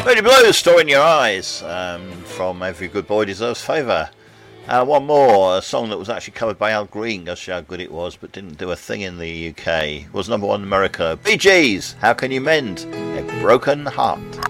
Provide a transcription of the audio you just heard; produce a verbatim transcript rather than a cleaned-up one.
Lady Blue, Store in Your Eyes, um, from Every Good Boy Deserves Favour. Uh, one more, a song that was actually covered by Al Green, gosh how good it was, but didn't do a thing in the U K. Was number one in America. Bee Gees, How Can You Mend a Broken Heart?